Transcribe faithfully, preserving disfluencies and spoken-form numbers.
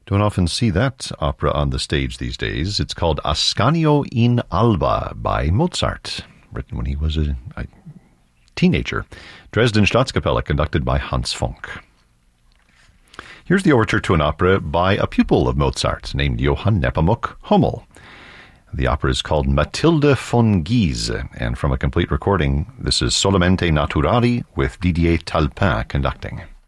Don't often see that opera on the stage these days. It's called Ascanio in Alba by Mozart, written when he was a, a teenager. Dresden Staatskapelle, conducted by Hans Funk. Here's the overture to an opera by a pupil of Mozart named Johann Nepomuk Hummel. The opera is called Mathilde von Guise, and from a complete recording, this is Solamente Naturali with Didier Talpin conducting.